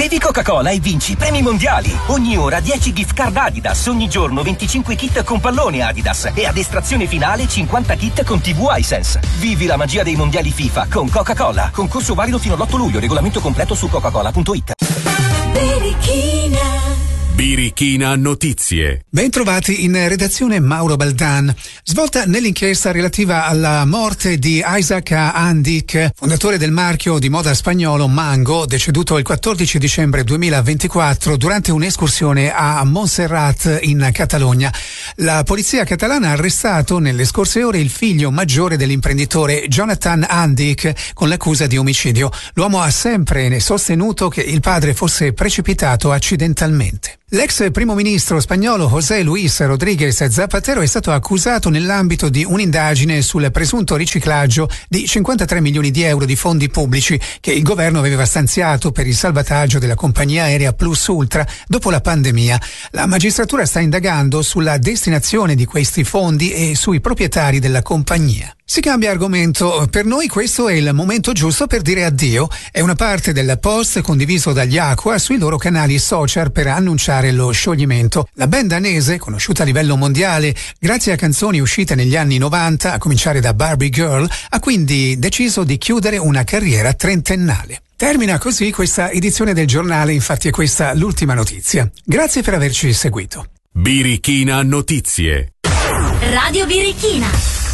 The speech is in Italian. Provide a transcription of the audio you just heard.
Bevi Coca-Cola e vinci premi mondiali. Ogni ora 10 gift card Adidas, ogni giorno 25 kit con pallone Adidas e ad estrazione finale 50 kit con TV Hisense. Vivi la magia dei mondiali FIFA con Coca-Cola. Concorso valido fino all'8 luglio, regolamento completo su coca-cola.it. Birichina Notizie. Bentrovati in redazione Mauro Baldan. Svolta nell'inchiesta relativa alla morte di Isaac Andic, fondatore del marchio di moda spagnolo Mango, deceduto il 14 dicembre 2024 durante un'escursione a Montserrat in Catalogna. La polizia catalana ha arrestato nelle scorse ore il figlio maggiore dell'imprenditore Jonathan Andic con l'accusa di omicidio. L'uomo ha sempre sostenuto che il padre fosse precipitato accidentalmente. L'ex primo ministro spagnolo José Luis Rodríguez Zapatero è stato accusato nell'ambito di un'indagine sul presunto riciclaggio di 53 milioni di euro di fondi pubblici che il governo aveva stanziato per il salvataggio della compagnia aerea Plus Ultra dopo la pandemia. La magistratura sta indagando sulla destinazione di questi fondi e sui proprietari della compagnia. Si cambia argomento. Per noi questo è il momento giusto per dire addio. È una parte del post condiviso dagli Aqua sui loro canali social per annunciare lo scioglimento. La band danese, conosciuta a livello mondiale grazie a canzoni uscite negli anni 90, a cominciare da Barbie Girl, ha quindi deciso di chiudere una carriera trentennale. Termina così questa edizione del giornale, infatti è questa l'ultima notizia. Grazie per averci seguito. Birichina Notizie. Radio Birichina.